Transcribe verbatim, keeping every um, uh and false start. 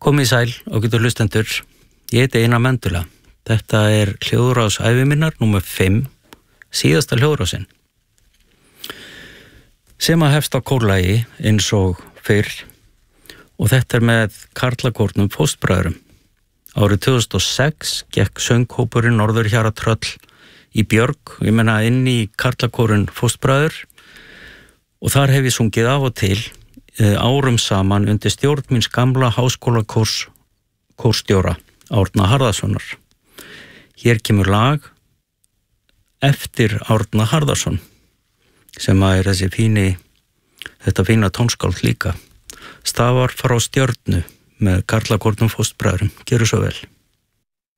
Komið í sæl og getur hlustendur. Ég heiti Einar Mendula. Þetta er hljóðrás ævi minnar númer fimm, síðasta hljóðrásin. Sem að hefst á kórlagi eins og fyrr og þetta er með karlakórnum Fóstbræðrum. Árið tvö þúsund og sex gekk sönghópurinn Norður Hjara Tröll í Björg, ég menna inn í karlakórinn Fóstbræður og þar hef ég sungið af og til árum saman undir stjórn míns gamla háskólakórs kórstjóra Árna Harðarssonar. Hér kemur lag eftir Árna Harðarsson sem að er þessi fíni, þetta fína tónskáld líka. Stafar frá stjörnu með karlakórnum Fóstbræðrum. Gjörðu svo vel.